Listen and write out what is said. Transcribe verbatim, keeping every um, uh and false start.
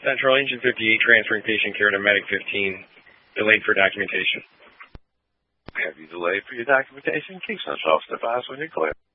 Central Engine fifty-eight transferring patient care to Medic fifteen. Delayed for documentation. Have you delayed for your documentation? Keep Central Officer advised when you're clear.